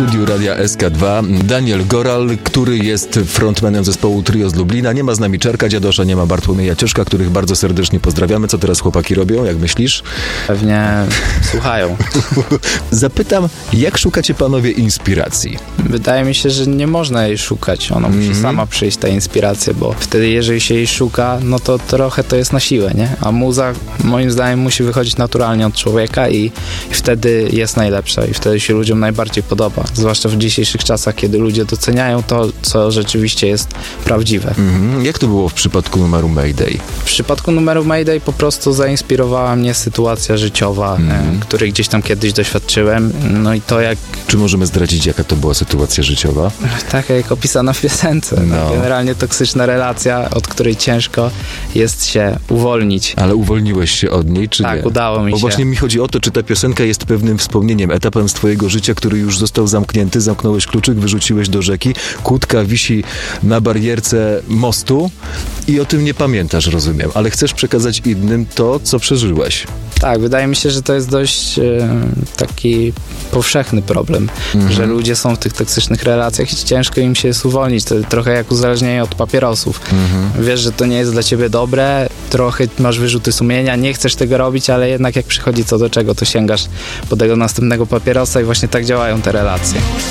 studiu Radia SK2 Daniel Goral, który jest frontmanem zespołu Trio z Lublina. Nie ma z nami Czarka Dziadosza, nie ma Bartłomieja Cieszka, których bardzo serdecznie pozdrawiamy. Co teraz chłopaki robią, jak myślisz? Pewnie słuchają. Zapytam, jak szukacie panowie inspiracji? Wydaje mi się, że nie można jej szukać. Ona musi sama przyjść, ta inspiracja, bo wtedy, jeżeli się jej szuka, no to trochę to jest na siłę, nie? A muza, moim zdaniem, musi wychodzić naturalnie od człowieka i wtedy jest najlepsza i wtedy się ludziom najbardziej podoba. Zwłaszcza w dzisiejszych czasach, kiedy ludzie doceniają to, co rzeczywiście jest prawdziwe. Jak to było w przypadku numeru Mayday? W przypadku numeru Mayday po prostu zainspirowała mnie sytuacja życiowa, której gdzieś tam kiedyś doświadczyłem. No i to jak... Czy możemy zdradzić, jaka to była sytuacja życiowa? Taka jak opisana w piosence. No. Generalnie toksyczna relacja, od której ciężko jest się uwolnić. Ale uwolniłeś się od niej, czy nie? Tak, udało mi się. Bo właśnie mi chodzi o to, czy ta piosenka jest pewnym wspomnieniem, etapem z twojego życia, który już został zamknięty, zamknąłeś kluczyk, wyrzuciłeś do rzeki, kłódka wisi na barierce mostu i o tym nie pamiętasz, rozumiem, ale chcesz przekazać innym to, co przeżyłeś. Tak, wydaje mi się, że to jest dość taki powszechny problem, że ludzie są w tych toksycznych relacjach i ciężko im się jest uwolnić. To trochę jak uzależnienie od papierosów. Wiesz, że to nie jest dla ciebie dobre, trochę masz wyrzuty sumienia, nie chcesz tego robić, ale jednak jak przychodzi co do czego, to sięgasz po tego następnego papierosa i właśnie tak działają te relacje.